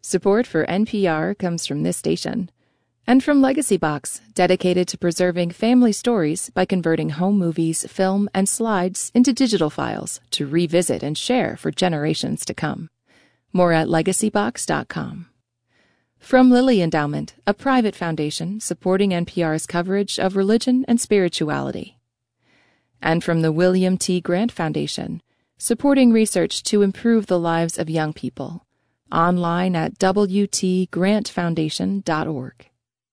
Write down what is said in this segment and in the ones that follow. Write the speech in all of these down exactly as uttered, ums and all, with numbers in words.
Support for N P R comes from this station. And from Legacy Box, dedicated to preserving family stories by converting home movies, film, and slides into digital files to revisit and share for generations to come. More at legacy box dot com. From Lilly Endowment, a private foundation supporting N P R's coverage of religion and spirituality. And from the William T. Grant Foundation, supporting research to improve the lives of young people. Online at w t grant foundation dot org.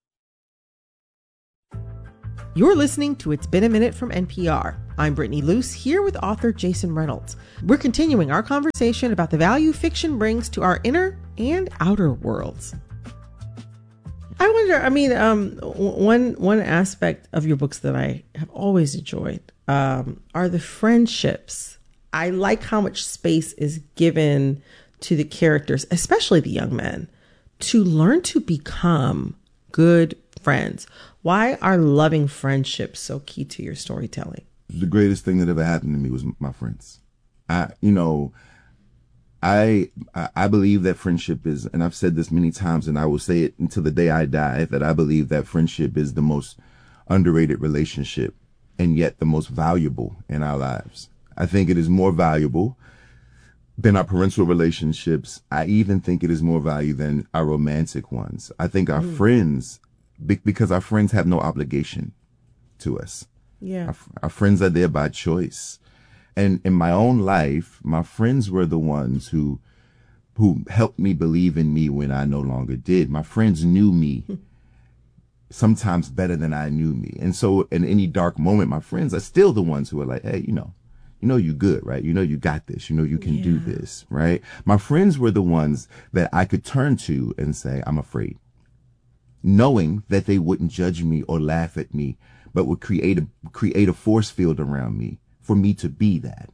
You're listening to It's Been a Minute from N P R. I'm Brittany Luce, here with author Jason Reynolds. We're continuing our conversation about the value fiction brings to our inner and outer worlds. I wonder, I mean, um, one one aspect of your books that I have always enjoyed um, are the friendships. I like how much space is given to the characters, especially the young men, to learn to become good friends. Why are loving friendships so key to your storytelling? The greatest thing that ever happened to me was my friends. I, you know, I, I believe that friendship is, and I've said this many times, and I will say it until the day I die, that I believe that friendship is the most underrated relationship and yet the most valuable in our lives. I think it is more valuable than our parental relationships. I even think it is more value than our romantic ones. I think our mm. friends, be- because our friends have no obligation to us. Yeah. Our, our friends are there by choice. And in my own life, my friends were the ones who, who helped me believe in me when I no longer did. My friends knew me sometimes better than I knew me. And so in any dark moment, my friends are still the ones who are like, hey, you know, You know you good, right? You know you got this. You know you can yeah. do this, right? My friends were the ones that I could turn to and say, I'm afraid. Knowing that they wouldn't judge me or laugh at me, but would create a, create a force field around me for me to be that.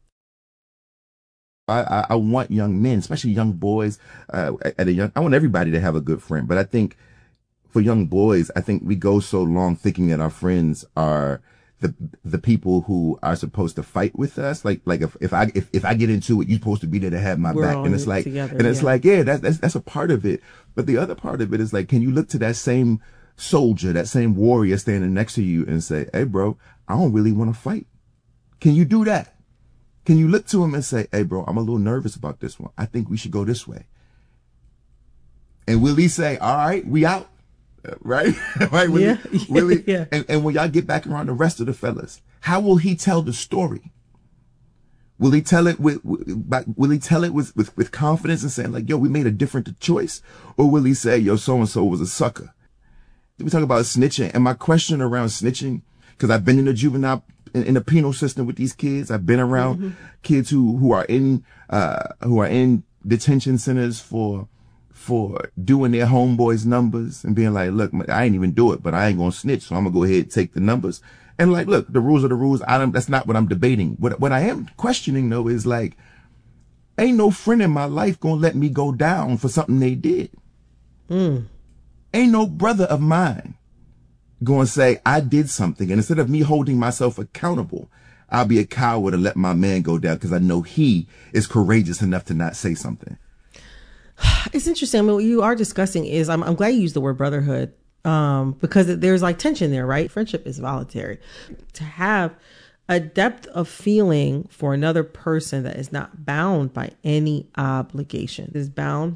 I, I, I want young men, especially young boys, uh, at a young, I want everybody to have a good friend. But I think for young boys, I think we go so long thinking that our friends are the the people who are supposed to fight with us. Like like if, if I if, if I get into it, you're supposed to be there to have my We're back. And it's like together, and it's yeah. like, yeah, that's, that's that's a part of it. But the other part of it is like, can you look to that same soldier, that same warrior standing next to you and say, hey bro, I don't really want to fight. Can you do that? Can you look to him and say, hey bro, I'm a little nervous about this one. I think we should go this way. And will he say, all right, we out? Right? right? Will yeah. He, will he, yeah. And, and when y'all get back around the rest of the fellas, how will he tell the story? Will he tell it with, with will he tell it with, with, with confidence and saying like, yo, we made a different choice? Or will he say, yo, so-and-so was a sucker? We talk about snitching. And my question around snitching, because I've been in the juvenile, in, in the penal system with these kids. I've been around mm-hmm. kids who, who are in, uh, who are in detention centers for, for doing their homeboys numbers and being like, look, I ain't even do it, but I ain't gonna snitch. So I'm gonna go ahead and take the numbers. And like, look, the rules are the rules. I don't, that's not what I'm debating. What, what I am questioning though is like, ain't no friend in my life gonna let me go down for something they did. Mm. Ain't no brother of mine gonna say I did something. And instead of me holding myself accountable, I'll be a coward and let my man go down because I know he is courageous enough to not say something. It's interesting. I mean, what you are discussing is, I'm, I'm glad you used the word brotherhood, um, because there's like tension there, right? Friendship is voluntary. To have a depth of feeling for another person that is not bound by any obligation, is bound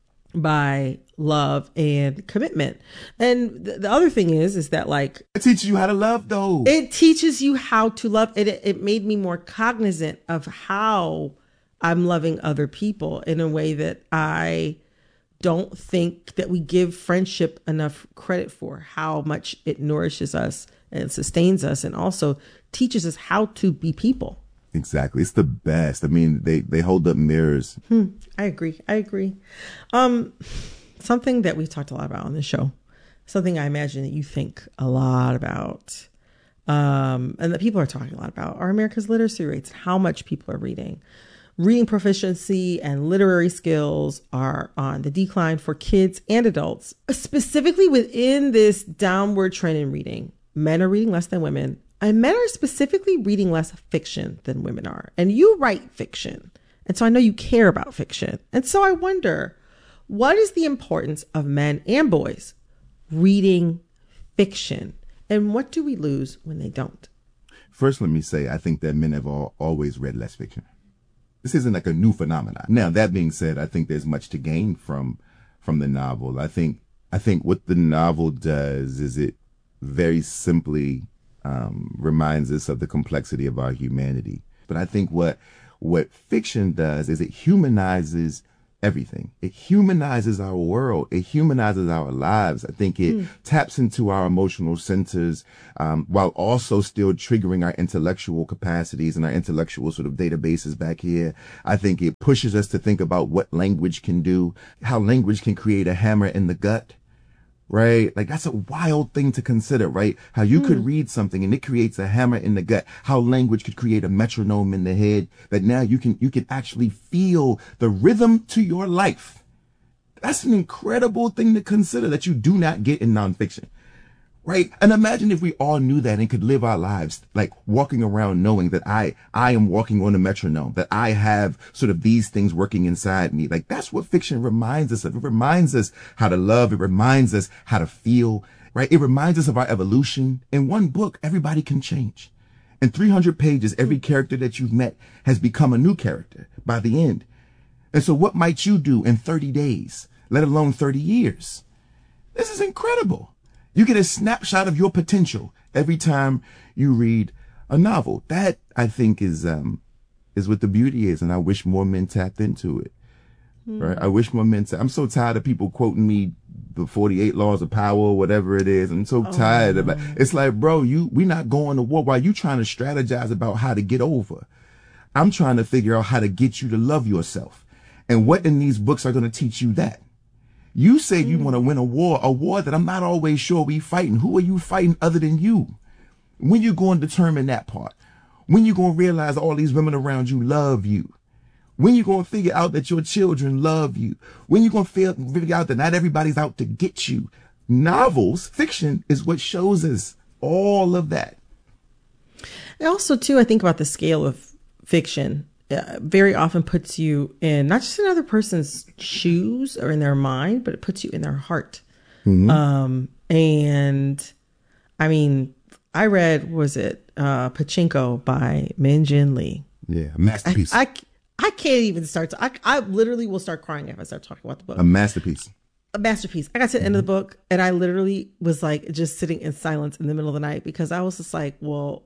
by love and commitment. And th- the other thing is, is that like, it teaches you how to love though. It teaches you how to love. It, it made me more cognizant of how I'm loving other people in a way that I don't think that we give friendship enough credit for, how much it nourishes us and sustains us and also teaches us how to be people. Exactly. It's the best. I mean, they, they hold up mirrors. Hmm. I agree. I agree. Um, something that we've talked a lot about on this show, something I imagine that you think a lot about, um, and that people are talking a lot about, are America's literacy rates, how much people are reading. Reading proficiency and literary skills are on the decline for kids and adults, specifically within this downward trend in reading. Men are reading less than women, and men are specifically reading less fiction than women are. And you write fiction. And so I know you care about fiction. And so I wonder, What is the importance of men and boys reading fiction? And what do we lose when they don't? First, let me say, I think that men have all, always read less fiction. This isn't like a new phenomenon. Now, that being said, I think there's much to gain from from the novel. I think I think what the novel does is it very simply um, reminds us of the complexity of our humanity. But I think what what fiction does is it humanizes everything. It humanizes our world. It humanizes our lives. I think it mm. taps into our emotional centers, um, while also still triggering our intellectual capacities and our intellectual sort of databases back here. I think it pushes us to think about what language can do, how language can create a hammer in the gut. Right? Like, that's a wild thing to consider, right? How you mm. could read something and it creates a hammer in the gut. How language could create a metronome in the head, that now you can, you can actually feel the rhythm to your life. That's an incredible thing to consider that you do not get in nonfiction. Right? And imagine if we all knew that and could live our lives like walking around knowing that I, I am walking on a metronome, that I have sort of these things working inside me. Like, that's what fiction reminds us of. It reminds us how to love. It reminds us how to feel, right? It reminds us of our evolution. In one book, everybody can change. In three hundred pages, every character that you've met has become a new character by the end. And so what might you do in thirty days, let alone thirty years? This is incredible. You get a snapshot of your potential every time you read a novel. That, I think, is um, is what the beauty is, and I wish more men tapped into it. Mm. Right? I wish more men. Ta- I'm so tired of people quoting me the forty-eight Laws of Power, or whatever it is. I'm so oh, tired no. of it. It's like, bro, you we not going to war. While you trying to strategize about how to get over, I'm trying to figure out how to get you to love yourself. And what in these books are going to teach you that? You say you want to win a war, a war that I'm not always sure we fighting. Who are you fighting other than you? When you going to determine that part? When you going to realize all these women around you love you? When you going to figure out that your children love you? When you going to figure out that not everybody's out to get you? Novels, fiction, is what shows us all of that. And also, too, I think about the scale of fiction. Uh, very often puts you in not just another person's shoes or in their mind, but it puts you in their heart. Mm-hmm. Um, and I mean, I read, was it uh, Pachinko by Min Jin Lee? Yeah, a masterpiece. I, I, I can't even start. To, I, I literally will start crying if I start talking about the book. A masterpiece. A masterpiece. I got to the end of the book and I literally was like just sitting in silence in the middle of the night because I was just like, well...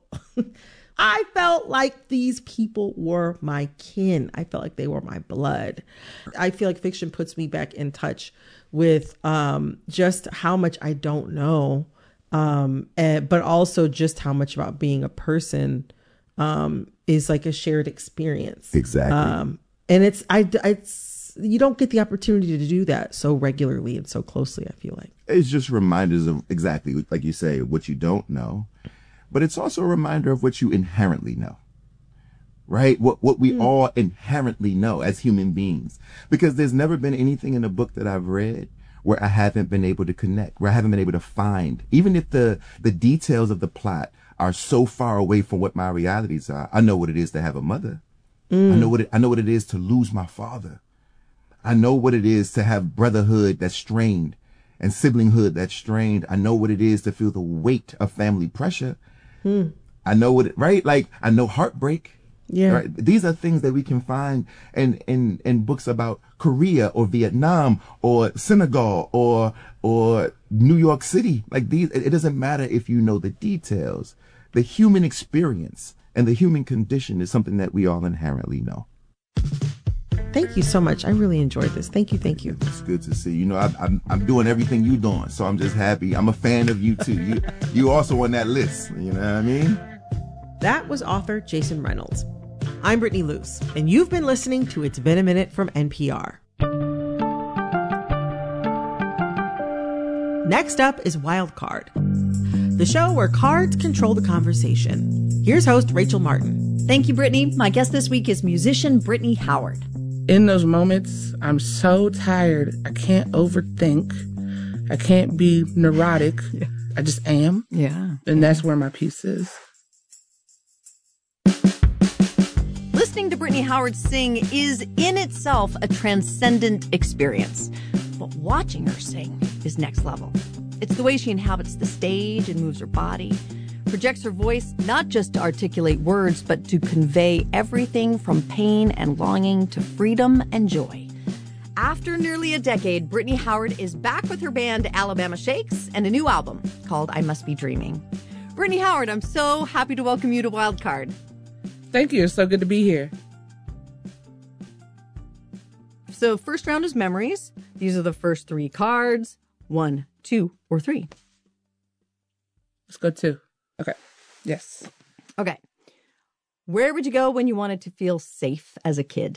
I felt like these people were my kin. I felt like they were my blood. I feel like fiction puts me back in touch with um, just how much I don't know, um, and, but also just how much about being a person um, is like a shared experience. Exactly. Um, and it's I, it's you don't get the opportunity to do that so regularly and so closely, I feel like. It's just reminders of exactly, like you say, what you don't know. But it's also a reminder of what you inherently know, right? What what we mm. all inherently know as human beings. Because there's never been anything in a book that I've read where I haven't been able to connect, where I haven't been able to find, even if the, the details of the plot are so far away from what my realities are. I know what it is to have a mother. Mm. I know what it, I know what it is to lose my father. I know what it is to have brotherhood that's strained and siblinghood that's strained. I know what it is to feel the weight of family pressure. Hmm. I know what it, right? Like, I know heartbreak. Yeah. Right? These are things that we can find in, in, in books about Korea or Vietnam or Senegal or, or New York City. Like these, it doesn't matter if you know the details. The human experience and the human condition is something that we all inherently know. Thank you so much. I really enjoyed this. Thank you. Thank you. It's good to see. You know, I, I'm I'm doing everything you're doing, so I'm just happy. I'm a fan of you too. You you also on that list. You know what I mean? That was author Jason Reynolds. I'm Brittany Luce, and you've been listening to It's Been a Minute from N P R. Next up is Wild Card, the show where cards control the conversation. Here's host Rachel Martin. Thank you, Brittany. My guest this week is musician Brittany Howard. In those moments, I'm so tired. I can't overthink. I can't be neurotic. Yeah. I just am. Yeah. And that's where my peace is. Listening to Brittany Howard sing is in itself a transcendent experience. But watching her sing is next level. It's the way she inhabits the stage and moves her body, projects her voice not just to articulate words, but to convey everything from pain and longing to freedom and joy. After nearly a decade, Brittany Howard is back with her band Alabama Shakes and a new album called I Must Be Dreaming. Brittany Howard, I'm so happy to welcome you to Wildcard. Thank you. It's so good to be here. So first round is memories. These are the first three cards. One, two, or three. Let's go two. Okay. Yes. Okay. Where would you go when you wanted to feel safe as a kid?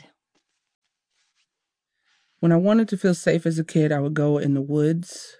When I wanted to feel safe as a kid, I would go in the woods,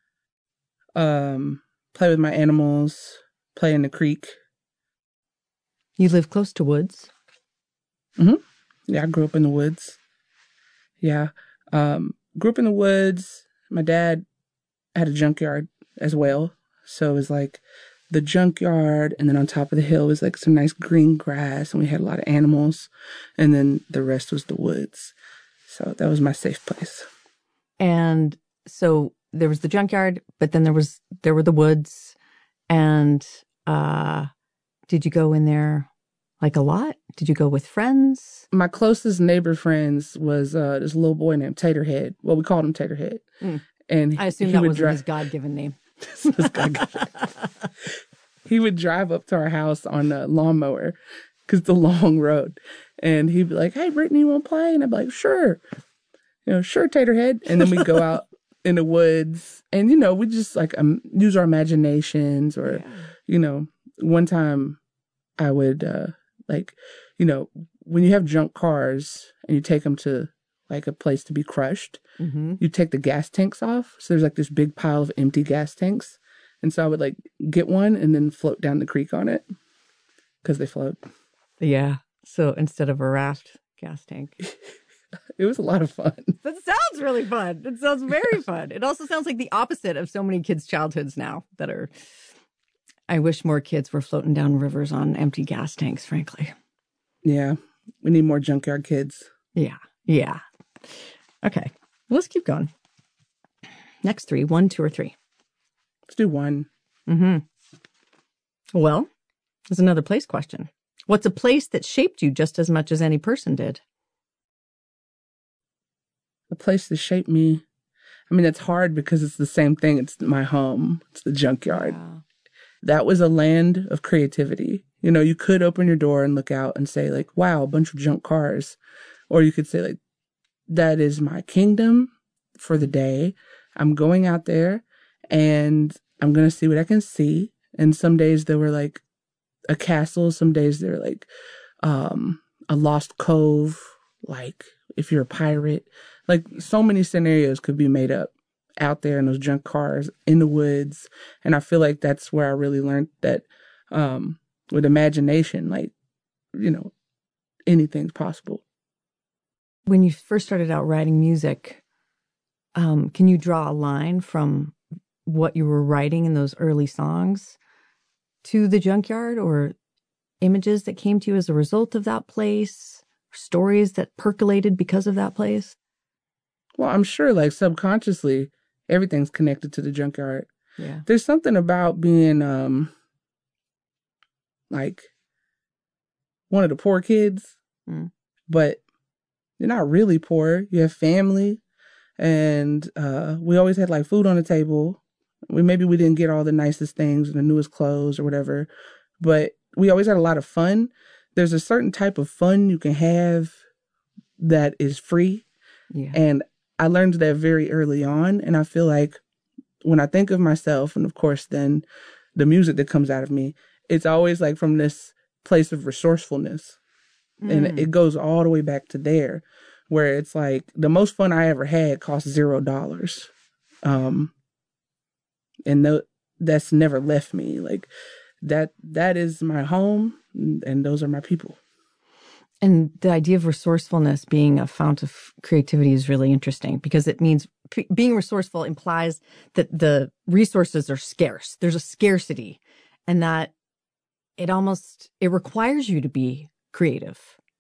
um, play with my animals, play in the creek. You live close to woods? Mm-hmm. Yeah, I grew up in the woods. Yeah. Um, grew up in the woods. My dad had a junkyard as well. So it was like the junkyard, and then on top of the hill was like some nice green grass, and we had a lot of animals, and then the rest was the woods. So that was my safe place. And so there was the junkyard, but then there was there were the woods. And uh, did you go in there like a lot? Did you go with friends? My closest neighbor friends was uh, this little boy named Taterhead. Well, we called him Taterhead. Mm. And I assume he that would was dri- his God-given name. He would drive up to our house on a lawnmower because the long road. And he'd be like, hey, Brittany, you want to play? And I'd be like, sure. You know, sure, Taterhead. And then we'd go out in the woods. And, you know, we just like um, use our imaginations. Or, yeah. you know, one time I would uh, like, you know, when you have junk cars and you take them to like a place to be crushed, mm-hmm. you take the gas tanks off. So there's like this big pile of empty gas tanks. And so I would like get one and then float down the creek on it because they float. Yeah. So instead of a raft, gas tank. It was a lot of fun. That sounds really fun. It sounds very fun. It also sounds like the opposite of so many kids' childhoods now that are, I wish more kids were floating down rivers on empty gas tanks, frankly. Yeah. We need more junkyard kids. Yeah. Yeah. Okay. Well, let's keep going. Next three. One, two, or three. Let's do one. Mm-hmm. Well, there's another place question. What's a place that shaped you just as much as any person did? A place that shaped me. I mean, it's hard because it's the same thing. It's my home. It's the junkyard. Yeah. That was a land of creativity. You know, you could open your door and look out and say like, wow, a bunch of junk cars. Or you could say like, that is my kingdom for the day. I'm going out there and I'm going to see what I can see. And some days there were like a castle. Some days they're like um, a lost cove. Like if you're a pirate, like so many scenarios could be made up out there in those junk cars in the woods. And I feel like that's where I really learned that um, with imagination, like, you know, anything's possible. When you first started out writing music, um, can you draw a line from what you were writing in those early songs to the junkyard, or images that came to you as a result of that place, stories that percolated because of that place? Well, I'm sure like subconsciously, everything's connected to the junkyard. Yeah. There's something about being um like one of the poor kids, mm. but you're not really poor. You have family, and uh, we always had like food on the table. We maybe we didn't get all the nicest things and the newest clothes or whatever, but we always had a lot of fun. There's a certain type of fun you can have that is free. Yeah. And I learned that very early on. And I feel like when I think of myself, and of course, then the music that comes out of me, it's always like from this place of resourcefulness. Mm. And it goes all the way back to there, where it's like the most fun I ever had cost zero dollars. Um, and th- that's never left me. Like that, that is my home, and those are my people. And the idea of resourcefulness being a fount of creativity is really interesting, because it means p- being resourceful implies that the resources are scarce. There's a scarcity, and that it almost, it requires you to be creative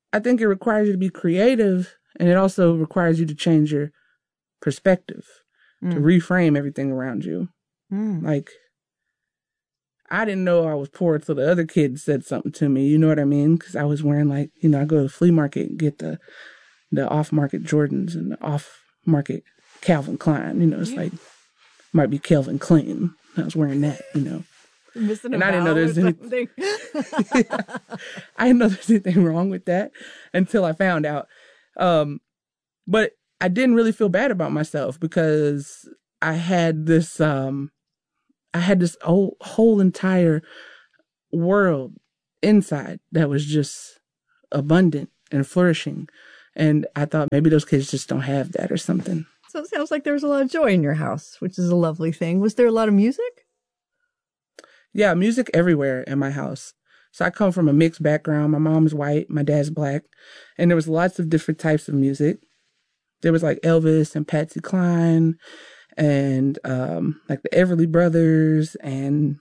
I think it requires you to be creative, and it also requires you to change your perspective, mm. to reframe everything around you. Mm. Like, I didn't know I was poor until the other kids said something to me. You know what I mean? Because I was wearing, like, you know, I go to the flea market and get the the off-market Jordans and the off-market Calvin Klein. You know, it's yeah. like, might be Calvin Klein. I was wearing that, you know. Missing and a I didn't know there's anything. yeah. I didn't know there's anything wrong with that until I found out. Um, but I didn't really feel bad about myself because I had this, um, I had this whole, whole entire world inside that was just abundant and flourishing. And I thought maybe those kids just don't have that or something. So it sounds like there was a lot of joy in your house, which is a lovely thing. Was there a lot of music? Yeah, music everywhere in my house. So I come from a mixed background. My mom's white, my dad's black. And there was lots of different types of music. There was like Elvis and Patsy Cline and um, like the Everly Brothers and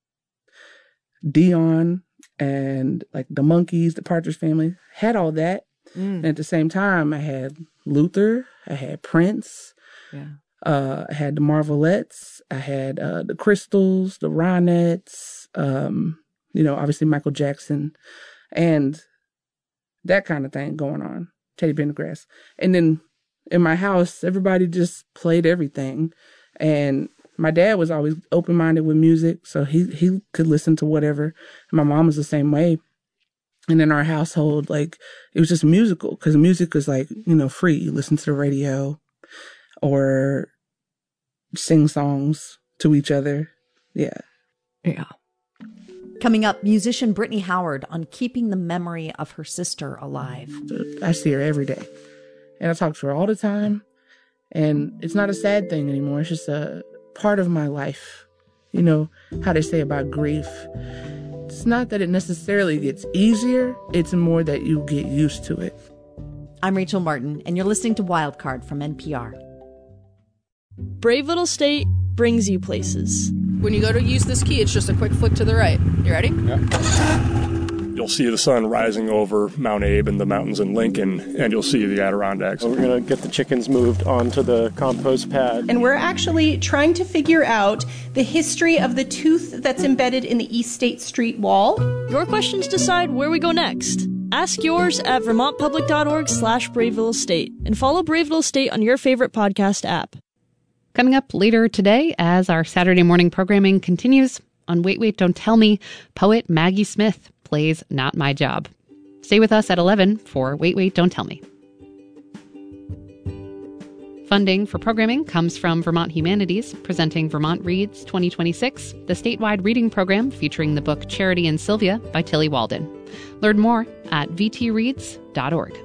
Dion and like the Monkees, the Partridge Family. Had all that. Mm. And at the same time, I had Luther, I had Prince, yeah. uh, I had the Marvelettes, I had uh, the Crystals, the Ronettes, um, you know, obviously Michael Jackson, and that kind of thing going on, Teddy Pendergrass. And then in my house, everybody just played everything. And my dad was always open-minded with music, so he, he could listen to whatever. And my mom was the same way. And in our household, like, it was just musical because music was like, you know, free. You listen to the radio or sing songs to each other. Yeah. Yeah. Coming up, musician Brittany Howard on keeping the memory of her sister alive. I see her every day and I talk to her all the time. And it's not a sad thing anymore. It's just a part of my life. You know how they say about grief. It's not that it necessarily gets easier. It's more that you get used to it. I'm Rachel Martin, and you're listening to Wildcard from N P R. Brave Little State brings you places. When you go to use this key, it's just a quick flick to the right. You ready? Yeah. You'll see the sun rising over Mount Abe and the mountains in Lincoln, and you'll see the Adirondacks. We're going to get the chickens moved onto the compost pad. And we're actually trying to figure out the history of the tooth that's embedded in the East State Street wall. Your questions decide where we go next. Ask yours at vermontpublic.org slash Brave Little State and follow Brave Little State on your favorite podcast app. Coming up later today, as our Saturday morning programming continues, on Wait, Wait, Don't Tell Me, poet Maggie Smith plays Not My Job. Stay with us at eleven for Wait, Wait, Don't Tell Me. Funding for programming comes from Vermont Humanities, presenting Vermont Reads twenty twenty-six, the statewide reading program featuring the book Charity and Sylvia by Tilly Walden. Learn more at v t reads dot org.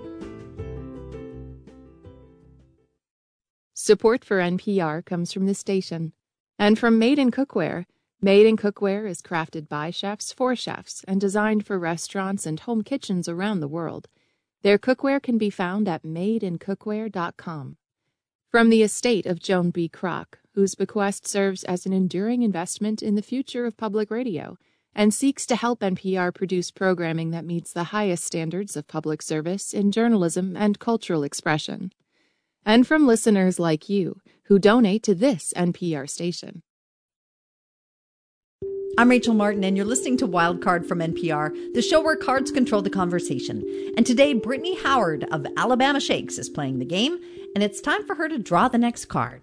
Support for N P R comes from this station and from Made in Cookware. Made in Cookware is crafted by chefs for chefs and designed for restaurants and home kitchens around the world. Their cookware can be found at made in cookware dot com. From the estate of Joan B. Kroc, whose bequest serves as an enduring investment in the future of public radio and seeks to help N P R produce programming that meets the highest standards of public service in journalism and cultural expression. And from listeners like you who donate to this N P R station. I'm Rachel Martin, and you're listening to Wildcard from N P R, the show where cards control the conversation. And today, Brittany Howard of Alabama Shakes is playing the game, and it's time for her to draw the next card.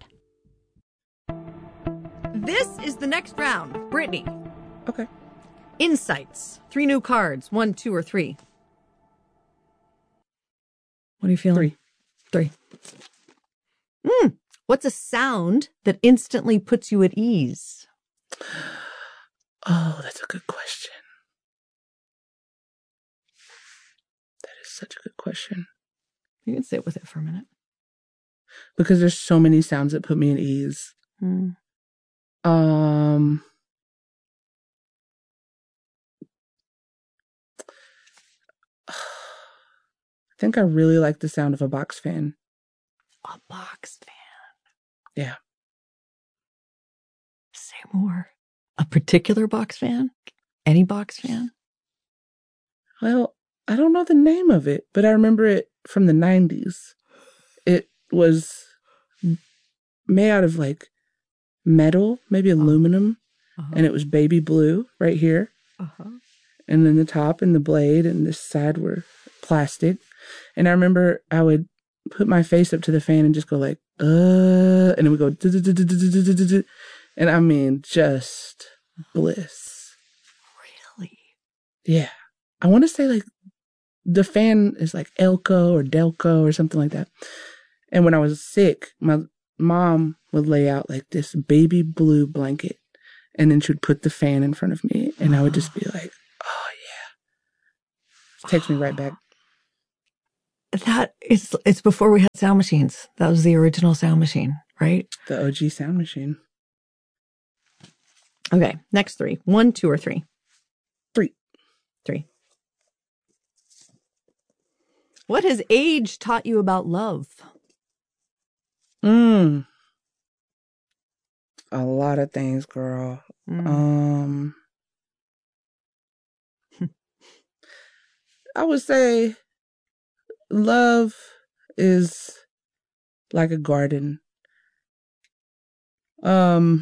This is the next round. Brittany. Okay. Insights. Three new cards. One, two, or three. What are you feeling? Three. Three. Mm. What's a sound that instantly puts you at ease? Oh, that's a good question. That is such a good question. You can sit with it for a minute. Because there's so many sounds that put me at ease. Mm. Um, I think I really like the sound of a box fan. A box fan. Yeah. Say more. A particular box fan? Any box fan? Well, I don't know the name of it, but I remember it from the nineties. It was made out of like metal, maybe aluminum, uh-huh. and it was baby blue right here. Uh-huh. And then the top and the blade and this side were plastic. And I remember I would put my face up to the fan and just go like, uh, and it would go, and I mean, just bliss. Really? Yeah. I want to say like the fan is like Elco or Delco or something like that. And when I was sick, my mom would lay out like this baby blue blanket, and then she would put the fan in front of me, and I would just be like, oh yeah. It takes me right back. That is, it's before we had sound machines. That was the original sound machine, right? The O G sound machine. Okay, next three. One, two, or three? Three. Three. What has age taught you about love? Mm. A lot of things, girl. Mm. Um, I would say love is like a garden. Um,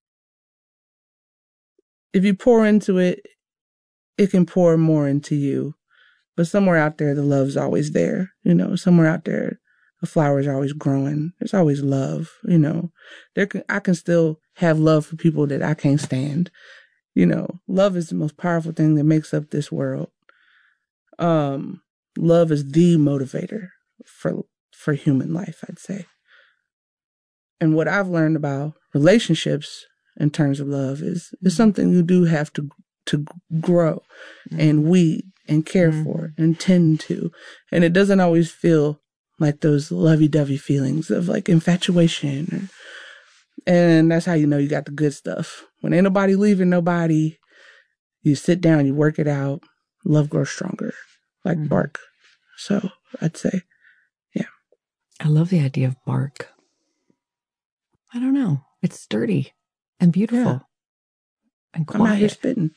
if you pour into it, it can pour more into you. But somewhere out there, the love's always there. You know, somewhere out there, the flowers are always growing. There's always love. You know, there can, I can still have love for people that I can't stand. You know, love is the most powerful thing that makes up this world. Um, love is the motivator for for human life, I'd say. And what I've learned about relationships in terms of love is is something you do have to to grow mm-hmm. and weed and care mm-hmm. for and tend to. And it doesn't always feel like those lovey-dovey feelings of like infatuation. Or, and that's how you know you got the good stuff. When ain't nobody leaving nobody, you sit down, you work it out, love grows stronger, like mm-hmm. bark. So I'd say, yeah. I love the idea of bark. I don't know. It's sturdy and beautiful. Yeah. And quiet. I'm out here spitting.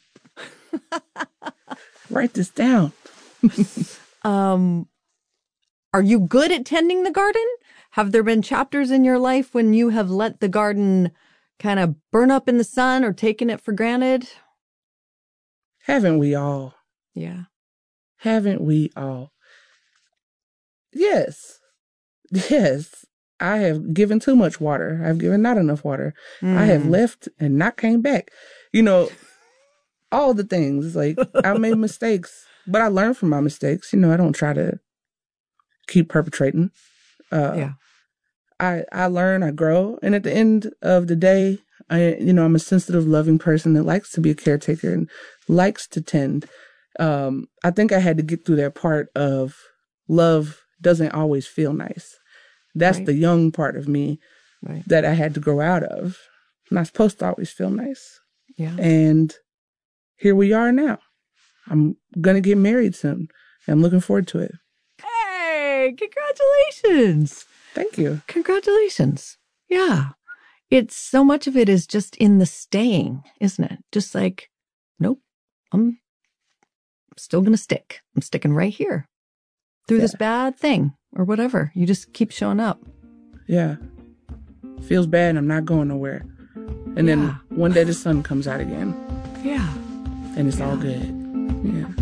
Write this down. um, are you good at tending the garden? Have there been chapters in your life when you have let the garden kind of burn up in the sun or taken it for granted? Haven't we all? Yeah. Haven't we all? Yes. Yes. I have given too much water. I've given not enough water. Mm. I have left and not came back. You know, all the things. Like, I made mistakes, but I learn from my mistakes. You know, I don't try to keep perpetrating. Uh, yeah. I I learn, I grow. And at the end of the day, I you know, I'm a sensitive, loving person that likes to be a caretaker and likes to tend. Um, I think I had to get through that part of love doesn't always feel nice. That's right. The young part of me right. that I had to grow out of. I'm not supposed to always feel nice. Yeah. And here we are now. I'm going to get married soon. And I'm looking forward to it. Hey, congratulations. Thank you. Congratulations. Yeah. It's so much of it is just in the staying, isn't it? Just like, nope, I'm still going to stick. I'm sticking right here through yeah. this bad thing or whatever. You just keep showing up. Yeah. Feels bad and I'm not going nowhere. And yeah. then one day the sun comes out again. Yeah. And it's yeah. all good. Yeah.